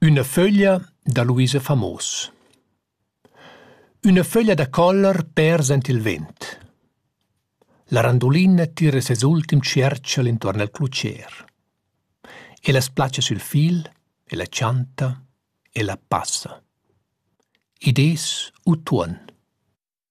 Una foglia da Luisa Famos. Una foglia da color persa il vent. La randolina tira ses ultim cercial intorno al clucer. E la splaccia sul fil, e la cianta, e la passa. Idees u tuon.